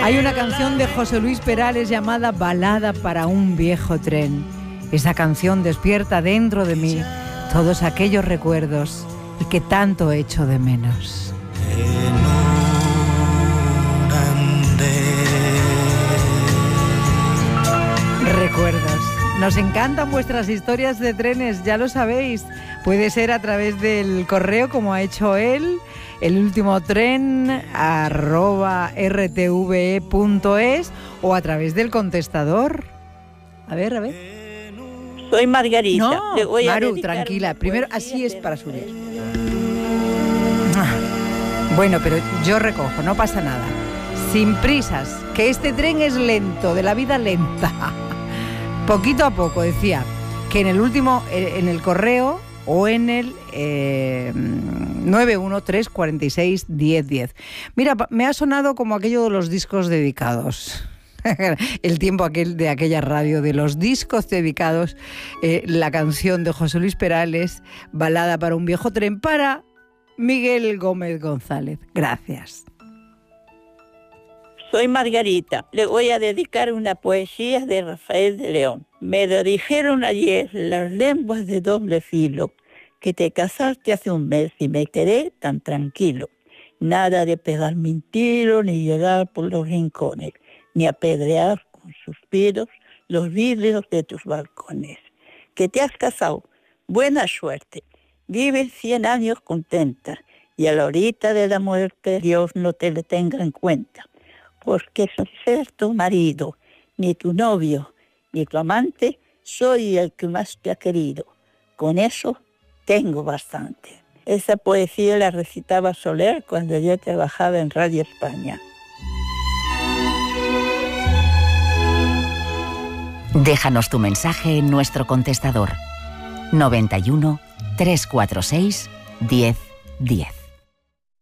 Hay una canción de José Luis Perales llamada Balada para un viejo tren. Esa canción despierta dentro de mí todos aquellos recuerdos y que tanto echo de menos. Recuerdos. Nos encantan vuestras historias de trenes, ya lo sabéis. Puede ser a través del correo, como ha hecho él, elultimotren@rtve.es, o a través del contestador. A ver. Soy Margarita. No, Maru, tranquila. Primero, así es para subir. Bueno, pero yo recojo, no pasa nada. Sin prisas, que este tren es lento, de la vida lenta. Poquito a poco, decía, que en el correo o en el 913461010. Mira, me ha sonado como aquello de los discos dedicados. El tiempo aquel de aquella radio de los discos dedicados, la canción de José Luis Perales, Balada para un viejo tren, para Miguel Gómez González. Gracias. Soy Margarita. Le voy a dedicar una poesía de Rafael de León. Me lo dijeron ayer las lenguas de doble filo, que te casaste hace un mes y me quedé tan tranquilo. Nada de pegarme un tiro ni llegar por los rincones, ni apedrear con suspiros los vidrios de tus balcones. Que te has casado, buena suerte, vives 100 años contenta, y a la horita de la muerte Dios no te le tenga en cuenta, porque sin ser tu marido, ni tu novio, ni tu amante, soy el que más te ha querido. Con eso tengo bastante. Esa poesía la recitaba Soler cuando yo trabajaba en Radio España. Déjanos tu mensaje en nuestro contestador 91 346 1010.